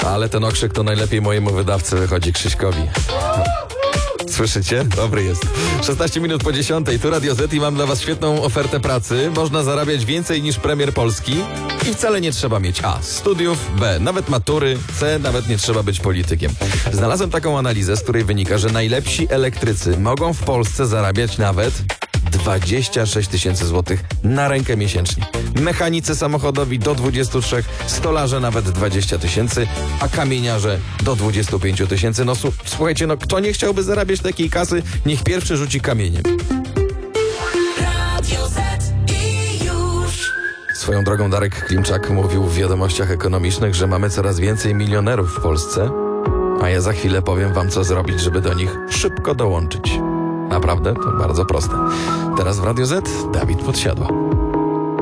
Ale ten okrzyk to najlepiej mojemu wydawcy wychodzi, Krzyśkowi. Słyszycie? Dobry jest. 16 minut po 10. Tu Radio Z i mam dla was świetną ofertę pracy. Można zarabiać więcej niż premier Polski i wcale nie trzeba mieć A. studiów, B. nawet matury, C. nawet nie trzeba być politykiem. Znalazłem taką analizę, z której wynika, że najlepsi elektrycy mogą w Polsce zarabiać nawet 26 tysięcy złotych na rękę miesięcznie. Mechanicy samochodowi do 23, stolarze nawet 20 tysięcy, a kamieniarze do 25 tysięcy. No słuchajcie, kto nie chciałby zarabiać takiej kasy, niech pierwszy rzuci kamieniem. Swoją drogą Darek Klimczak mówił w Wiadomościach Ekonomicznych, że mamy coraz więcej milionerów w Polsce, a ja za chwilę powiem wam, co zrobić, żeby do nich szybko dołączyć. Naprawdę? To bardzo proste. Teraz w Radio Z Dawid Podsiadła.